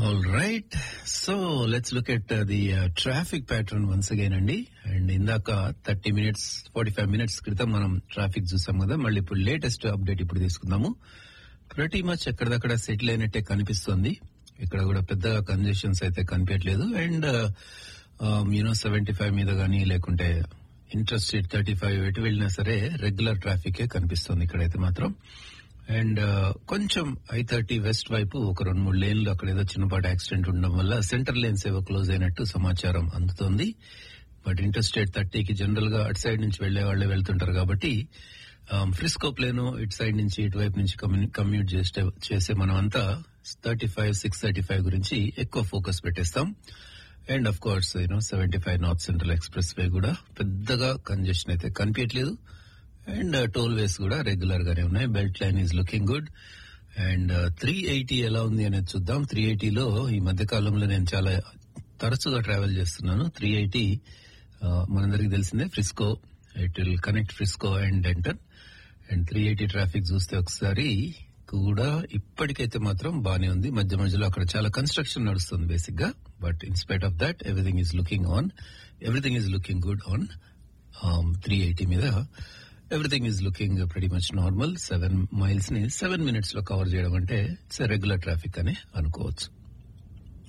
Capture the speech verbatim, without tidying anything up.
All right. So let's look at uh, the uh, traffic pattern once again అండి. And ఇందాక thirty minutes forty five minutes క్రితం మనం traffic చూసాం కదా, మళ్ళీ ఇప్పుడు లేటెస్ట్ అప్డేట్ ఇప్పుడు తీసుకుందాము. ప్రతి మచ్ ఎక్కడదక్కడ సెటిల్ అయినట్టే కనిపిస్తుంది. ఇక్కడ కూడా పెద్దగా కంజెషన్స్ అయితే కనిపించట్లేదు. అండ్ యూనో సెవెంటీ ఫైవ్ మీద గానీ లేకుంటే ఇంట్రెస్ట్ రేట్ థర్టీ ఫైవ్ ఎటు వెళ్ళినా సరే రెగ్యులర్ ట్రాఫికే కనిపిస్తుంది ఇక్కడైతే మాత్రం. అండ్ కొంచెం ఐ థర్టీ వెస్ట్ వైపు ఒక రెండు మూడు లేన్లు అక్కడ ఏదో చిన్నపాటి యాక్సిడెంట్ ఉండడం వల్ల సెంటర్ లేన్స్ ఏవో క్లోజ్ అయినట్టు సమాచారం అందుతోంది. బట్ ఇంటర్స్టేట్ థర్టీకి జనరల్ గా అటు సైడ్ నుంచి వెళ్లే వాళ్లే వెళ్తుంటారు కాబట్టి ఫ్రిస్కో ప్లేను ఇటు సైడ్ నుంచి ఇటువైపు నుంచి కమ్యూట్ చేసే చేసే మనం అంతా thirty five six thirty five గురించి ఎక్కువ ఫోకస్ పెట్టేస్తాం. And of course you know seventy five north central express way కూడా పెద్దగా కంజెషన్ అయితే కనిపించట్లేదు. అండ్ టోల్ వేస్ కూడా రెగ్యులర్ గానే ఉన్నాయి. Belt line is looking good. And three eighty ఎలా ఉంది అనేది చూద్దాం. త్రీ ఎయిటీలో ఈ మధ్య కాలంలో నేను చాలా తరచుగా ట్రావెల్ చేస్తున్నాను. త్రీ ఎయిటీ మనందరికి తెలిసిందే, Frisco, it will connect Frisco and Denton. And three eighty traffic చూస్తే ఒకసారి కూడా ఇప్పటికైతే మాత్రం బానే ఉంది. మధ్య మధ్యలో అక్కడ చాలా కన్స్ట్రక్షన్ నడుస్తుంది బేసిక్ గా. But in spite of that everything is looking on everything is looking good on three eighty మీద. Everything is looking pretty much normal. Seven miles ని సెవెన్ మినిట్స్ లో కవర్ చేయడం అంటే ఇట్స్ రెగ్యులర్ ట్రాఫిక్ అని అనుకోవచ్చు.